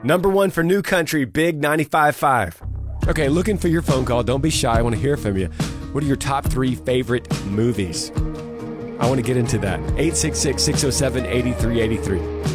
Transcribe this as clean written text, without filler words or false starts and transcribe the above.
Number one for New Country, Big 95.5. Okay, looking for your phone call. Don't be shy. I want to hear from you. What are your top 3 favorite movies? I want to get into that. 866-607-8383.